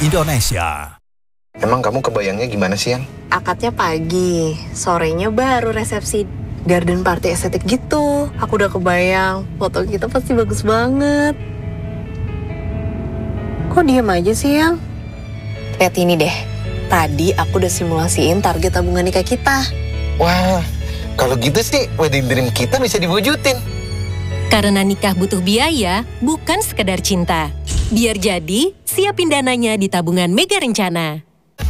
Indonesia. Emang kamu kebayangnya gimana sih, Yang? Akadnya pagi, sorenya baru resepsi. Garden party estetik gitu. Aku udah kebayang, foto kita pasti bagus banget. Kok diem aja sih, Yang? Lihat ini deh. Tadi aku udah simulasiin target tabungan nikah kita. Wah, kalau gitu sih wedding dream kita bisa diwujudin. Karena nikah butuh biaya, bukan sekedar cinta. Biar jadi, siapin dananya di tabungan Mega Rencana.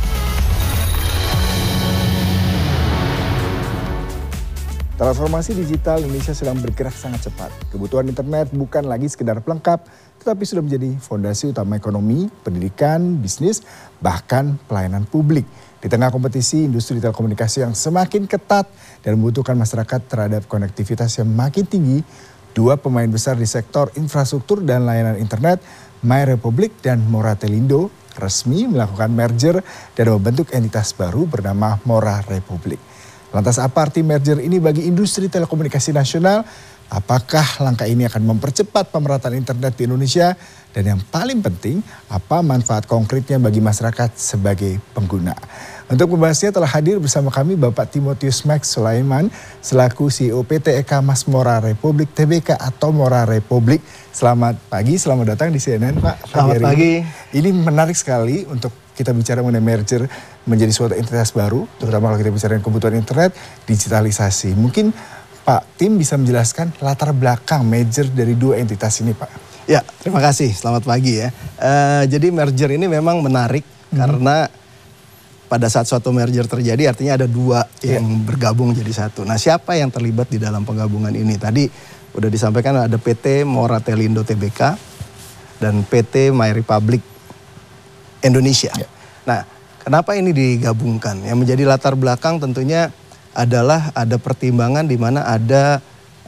Transformasi digital Indonesia sedang bergerak sangat cepat. Kebutuhan internet bukan lagi sekedar pelengkap, tetapi sudah menjadi fondasi utama ekonomi, pendidikan, bisnis, bahkan pelayanan publik. Di tengah kompetisi industri telekomunikasi yang semakin ketat dan membutuhkan masyarakat terhadap konektivitas yang makin tinggi, dua pemain besar di sektor infrastruktur dan layanan internet, MyRepublic dan Moratelindo, resmi melakukan merger dan membentuk entitas baru bernama Mora Republik. Lantas apa arti merger ini bagi industri telekomunikasi nasional? Apakah langkah ini akan mempercepat pemerataan internet di Indonesia? Dan yang paling penting, apa manfaat konkretnya bagi masyarakat sebagai pengguna? Untuk membahasnya telah hadir bersama kami Bapak Timotius Max Sulaiman selaku CEO PT Eka Mas Mora Republik Tbk atau Mora Republik. Selamat pagi, selamat datang di CNN Pak. Selamat pagi. Ini menarik sekali untuk kita bicara mengenai merger menjadi suatu entitas baru, terutama kalau kita bicara kebutuhan internet, digitalisasi. Mungkin Pak Tim bisa menjelaskan latar belakang merger dari dua entitas ini, Pak. Ya, terima kasih. Selamat pagi ya. Jadi merger ini memang menarik karena pada saat suatu merger terjadi artinya ada dua yang bergabung jadi satu. Nah, siapa yang terlibat di dalam penggabungan ini? Tadi udah disampaikan ada PT Moratelindo Tbk dan PT MyRepublic Indonesia. Nah, kenapa ini digabungkan? Yang menjadi latar belakang tentunya adalah ada pertimbangan di mana ada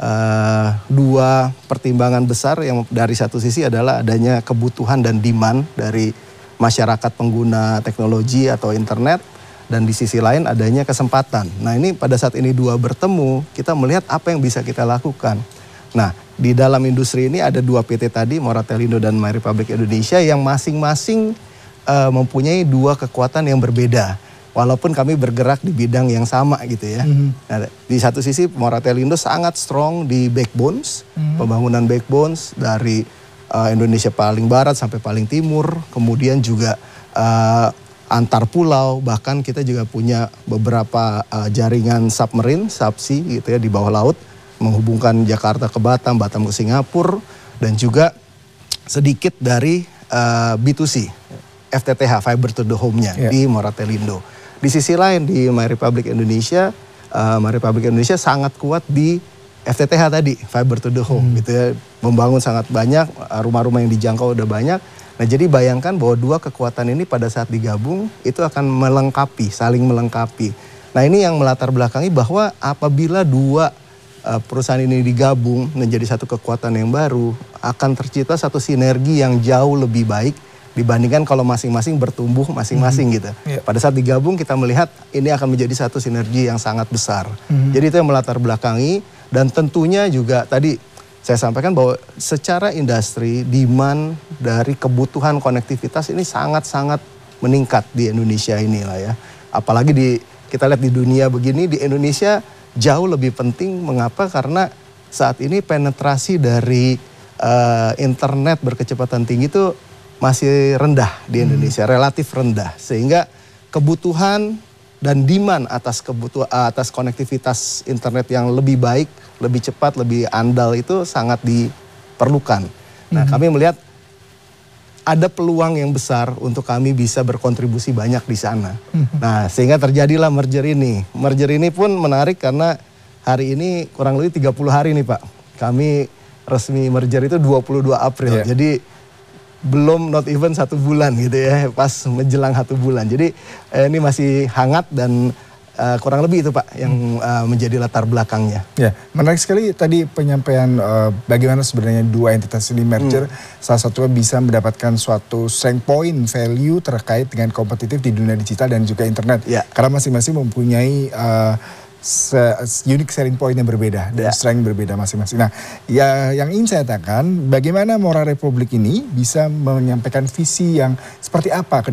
dua pertimbangan besar yang dari satu sisi adalah adanya kebutuhan dan demand dari masyarakat pengguna teknologi atau internet dan di sisi lain adanya kesempatan. Nah, ini pada saat ini dua bertemu, kita melihat apa yang bisa kita lakukan. Nah, di dalam industri ini ada dua PT tadi, Moratelindo dan MyRepublic Indonesia yang masing-masing mempunyai dua kekuatan yang berbeda. Walaupun kami bergerak di bidang yang sama gitu ya. Nah, di satu sisi Moratelindo sangat strong di backbones, pembangunan backbones dari Indonesia paling barat sampai paling timur. Kemudian juga antar pulau, bahkan kita juga punya beberapa jaringan submarine, subsea gitu ya di bawah laut. Menghubungkan Jakarta ke Batam, Batam ke Singapura. Dan juga sedikit dari B2C. FTTH, Fiber to the Home-nya di Moratelindo. Di sisi lain di MyRepublic Indonesia, MyRepublic Indonesia sangat kuat di FTTH tadi, Fiber to the Home gitu ya. Membangun sangat banyak, rumah-rumah yang dijangkau udah banyak. Nah, jadi bayangkan bahwa dua kekuatan ini pada saat digabung itu akan melengkapi, saling melengkapi. Nah, ini yang melatar belakangi bahwa apabila dua perusahaan ini digabung menjadi satu kekuatan yang baru, akan tercipta satu sinergi yang jauh lebih baik dibandingkan kalau masing-masing bertumbuh masing-masing gitu. Pada saat digabung kita melihat ini akan menjadi satu sinergi yang sangat besar. Jadi itu yang melatar belakangi dan tentunya juga tadi saya sampaikan bahwa secara industri demand dari kebutuhan konektivitas ini sangat-sangat meningkat di Indonesia inilah ya. Apalagi kita lihat di dunia begini, di Indonesia jauh lebih penting. Mengapa? Karena saat ini penetrasi dari internet berkecepatan tinggi itu masih rendah di Indonesia, relatif rendah. Sehingga kebutuhan dan demand atas konektivitas internet yang lebih baik, lebih cepat, lebih andal itu sangat diperlukan. Nah, kami melihat ada peluang yang besar untuk kami bisa berkontribusi banyak di sana. Nah, sehingga terjadilah merger ini. Merger ini pun menarik karena hari ini kurang lebih 30 hari nih Pak. Kami resmi merger itu 22 April. Jadi belum not even 1 bulan gitu ya, pas menjelang 1 bulan. Jadi ini masih hangat dan kurang lebih itu Pak yang menjadi latar belakangnya. Ya, menarik sekali tadi penyampaian bagaimana sebenarnya dua entitas ini merger. Salah satunya bisa mendapatkan suatu strength point value terkait dengan kompetitif di dunia digital dan juga internet. Karena masing-masing mempunyai unique selling point yang berbeda dan strength berbeda masing-masing. Nah, ya yang ingin saya katakan, bagaimana Mora Republik ini bisa menyampaikan visi yang seperti apa ke